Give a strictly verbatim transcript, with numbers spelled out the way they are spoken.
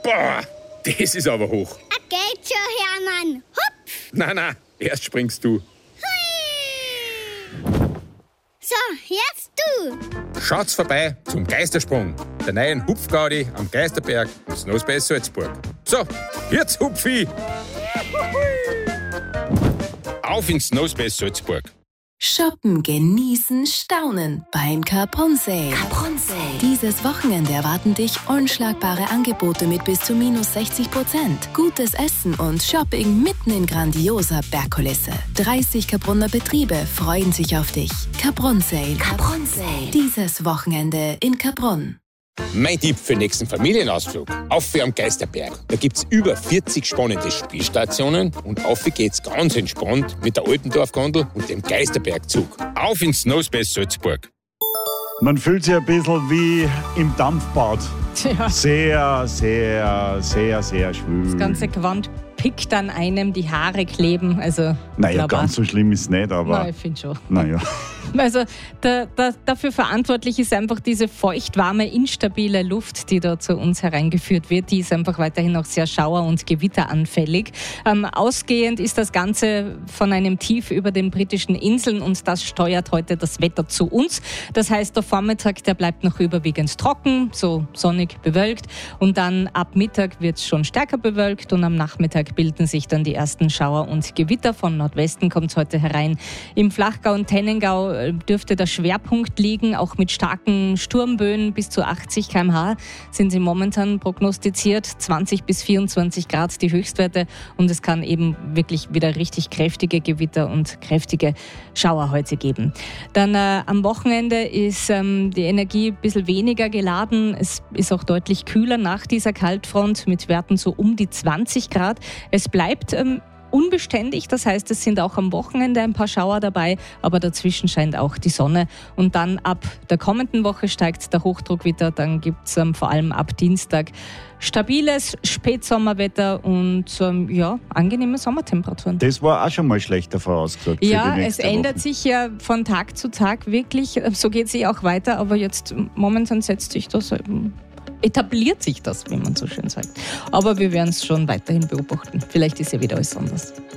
Boah, das ist aber hoch. Ah, geht schon, Hermann. Hupf. Nein, nein, erst springst du. Hui. So, jetzt du. Schaut's vorbei zum Geistersprung, der neuen Hupfgaudi am Geisterberg in Snowspace Salzburg. So, jetzt Hupfi! Auf in Snowspace Salzburg. Shoppen, genießen, staunen beim Capron Sale. Capron Sale. Dieses Wochenende erwarten dich unschlagbare Angebote mit bis zu minus sechzig Prozent. Gutes Essen und Shopping mitten in grandioser Bergkulisse. dreißig Capronner Betriebe freuen sich auf dich. Capron Sale. Capron Sale. Dieses Wochenende in Capron. Mein Tipp für den nächsten Familienausflug. Auf am Geisterberg. Da gibt's über vierzig spannende Spielstationen und auf geht's ganz entspannt mit der Altendorf-Gondel und dem Geisterbergzug. Auf ins Snowspace Salzburg. Man fühlt sich ein bisschen wie im Dampfbad. Ja. Sehr, sehr, sehr, sehr schwül. Das ganze Gewand pickt an einem, die Haare kleben. Also, naja, ganz so schlimm ist es nicht, aber... Nein, ich finde schon. Naja. Also da, da, dafür verantwortlich ist einfach diese feuchtwarme, instabile Luft, die da zu uns hereingeführt wird. Die ist einfach weiterhin noch sehr schauer- und gewitteranfällig. Ähm, ausgehend ist das Ganze von einem Tief über den britischen Inseln und das steuert heute das Wetter zu uns. Das heißt, der Vormittag, der bleibt noch überwiegend trocken, so sonnig bewölkt und dann ab Mittag wird es schon stärker bewölkt und am Nachmittag bilden sich dann die ersten Schauer und Gewitter. Von Nordwesten kommt es heute herein. Im Flachgau und Tennengau dürfte der Schwerpunkt liegen, auch mit starken Sturmböen bis zu achtzig Kilometer pro Stunde sind sie momentan prognostiziert, zwanzig bis vierundzwanzig Grad die Höchstwerte und es kann eben wirklich wieder richtig kräftige Gewitter und kräftige Schauer heute geben. Dann äh, am Wochenende ist ähm, die Energie ein bisschen weniger geladen, es ist auch deutlich kühler nach dieser Kaltfront mit Werten so um die zwanzig Grad. Es bleibt ähm, unbeständig, das heißt, es sind auch am Wochenende ein paar Schauer dabei, aber dazwischen scheint auch die Sonne. Und dann ab der kommenden Woche steigt der Hochdruck wieder, dann gibt es ähm, vor allem ab Dienstag stabiles Spätsommerwetter und ähm, ja, angenehme Sommertemperaturen. Das war auch schon mal schlechter vorausgesagt. Ja, es ändert sich ja von Tag zu Tag wirklich, so geht es auch weiter, aber jetzt momentan setzt sich das eben. Etabliert sich das, wie man so schön sagt. Aber wir werden es schon weiterhin beobachten. Vielleicht ist ja wieder alles anders.